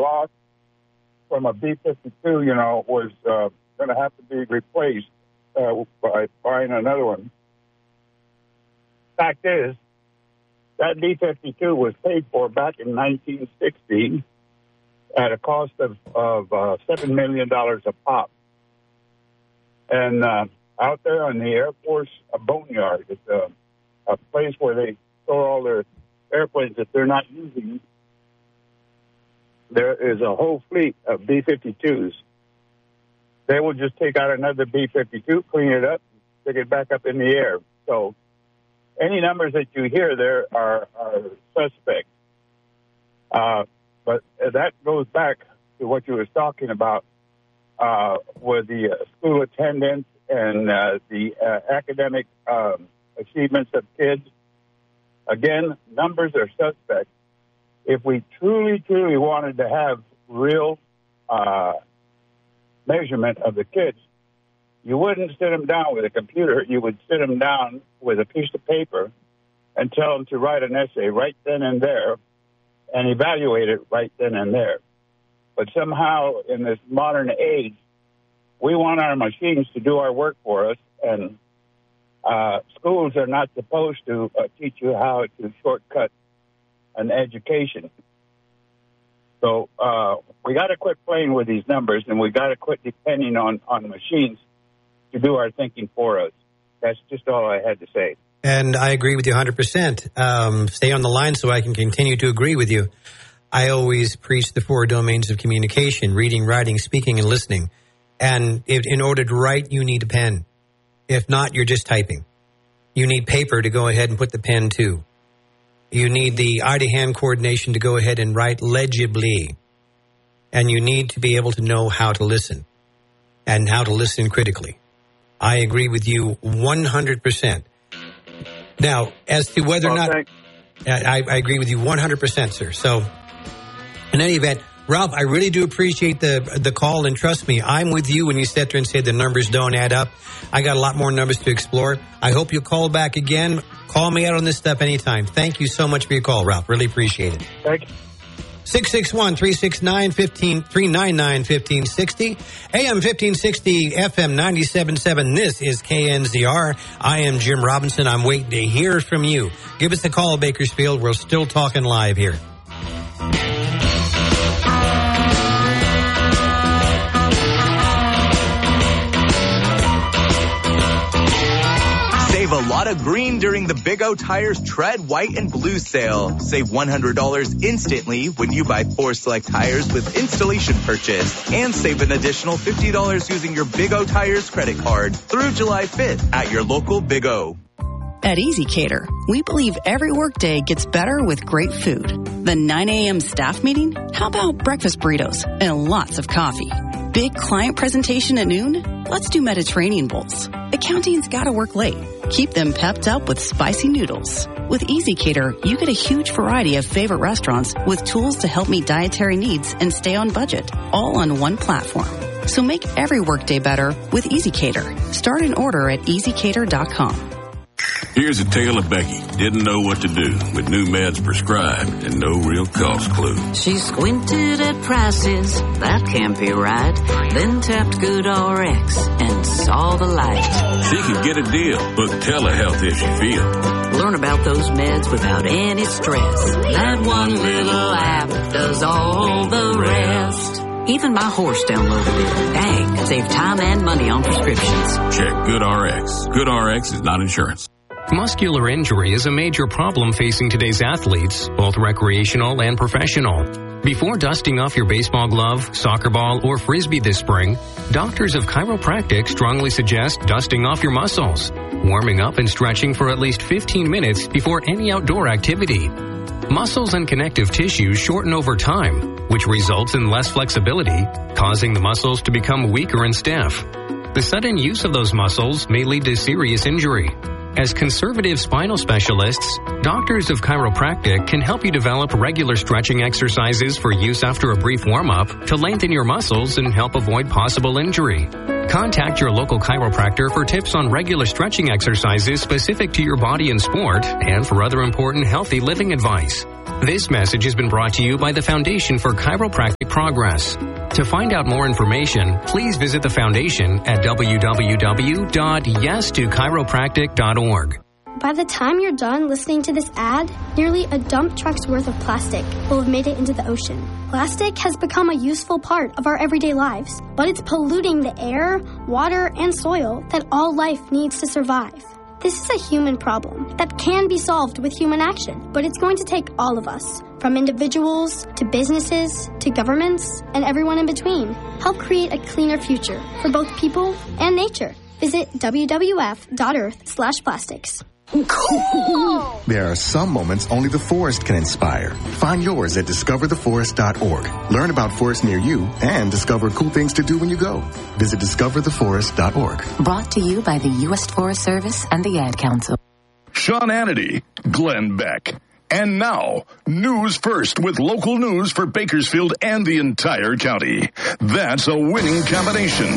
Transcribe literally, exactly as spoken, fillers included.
lost from a B fifty-two, you know, was uh, going to have to be replaced uh, by buying another one. Fact is, that B fifty-two was paid for back in nineteen sixty at a cost of, of uh, seven million dollars a pop. And uh, out there on the Air Force uh, boneyard, it's a, a place where they store all their airplanes that they're not using. There is a whole fleet of B fifty-twos. They will just take out another B fifty-two, clean it up, stick it back up in the air. So any numbers that you hear there are, are suspect. Uh, but that goes back to what you were talking about uh, with the uh, school attendance and uh, the uh, academic um, achievements of kids. Again, numbers are suspect. If we truly, truly wanted to have real uh, measurement of the kids, you wouldn't sit them down with a computer. You would sit them down with a piece of paper and tell them to write an essay right then and there and evaluate it right then and there. But somehow in this modern age, we want our machines to do our work for us, and uh, schools are not supposed to uh, teach you how to shortcut an education. So uh, we got to quit playing with these numbers, and we got to quit depending on, on machines to do our thinking for us. That's just all I had to say. And I agree with you one hundred percent. Um, stay on the line so I can continue to agree with you. I always preach the four domains of communication: reading, writing, speaking, and listening. And if, in order to write, you need a pen. If not, you're just typing. You need paper to go ahead and put the pen to. You need the eye-to-hand coordination to go ahead and write legibly. And you need to be able to know how to listen and how to listen critically. I agree with you one hundred percent. Now, as to whether or not... I, I agree with you one hundred percent, sir. So, in any event, Ralph, I really do appreciate the the call, and trust me, I'm with you when you sit there and say the numbers don't add up. I got a lot more numbers to explore. I hope you'll call back again. Call me out on this stuff anytime. Thank you so much for your call, Ralph. Really appreciate it. Thank you. six six one, three six nine, one five, three nine nine, one five six zero, A M fifteen sixty, F M ninety-seven point seven. This is K N Z R. I am Jim Robinson. I'm waiting to hear from you. Give us a call, Bakersfield. We're still talking live here. Save a lot of green during the Big O Tires Tread White and Blue sale. Save one hundred dollars instantly when you buy four select tires with installation purchase. And save an additional fifty dollars using your Big O Tires credit card through July fifth at your local Big O. At Easy Cater, we believe every workday gets better with great food. The nine a.m. staff meeting? How about breakfast burritos and lots of coffee? Big client presentation at noon? Let's do Mediterranean bowls. Accounting's gotta work late. Keep them pepped up with spicy noodles. With Easy Cater, you get a huge variety of favorite restaurants with tools to help meet dietary needs and stay on budget, all on one platform. So make every workday better with Easy Cater. Start an order at easy cater dot com. Here's a tale of Becky. Didn't know what to do with new meds prescribed and no real cost clue. She squinted at prices, that can't be right. Then tapped GoodRx and saw the light. She could get a deal. Book telehealth if she feels. Learn about those meds without any stress. That one little app does all the rest. Even my horse downloaded it. Dang, save time and money on prescriptions. Check GoodRx. GoodRx is not insurance. Muscular injury is a major problem facing today's athletes, both recreational and professional. Before dusting off your baseball glove, soccer ball, or frisbee this spring, doctors of chiropractic strongly suggest dusting off your muscles, warming up and stretching for at least fifteen minutes before any outdoor activity. Muscles and connective tissues shorten over time, which results in less flexibility, causing the muscles to become weaker and stiff. The sudden use of those muscles may lead to serious injury. As conservative spinal specialists, doctors of chiropractic can help you develop regular stretching exercises for use after a brief warm-up to lengthen your muscles and help avoid possible injury. Contact your local chiropractor for tips on regular stretching exercises specific to your body and sport, and for other important healthy living advice. This message has been brought to you by the Foundation for Chiropractic Progress. To find out more information, please visit the Foundation at w w w dot yes to chiropractic dot org. By the time you're done listening to this ad, nearly a dump truck's worth of plastic will have made it into the ocean. Plastic has become a useful part of our everyday lives, but it's polluting the air, water, and soil that all life needs to survive. This is a human problem that can be solved with human action, but it's going to take all of us, from individuals to businesses to governments and everyone in between. Help create a cleaner future for both people and nature. Visit w w f dot earth slash plastics. Cool! There are some moments only the forest can inspire. Find yours at discover the forest dot org. Learn about forests near you and discover cool things to do when you go. Visit discover the forest dot org. Brought to you by the U S Forest Service and the Ad Council. Sean Hannity, Glenn Beck. And now, news first with local news for Bakersfield and the entire county. That's a winning combination.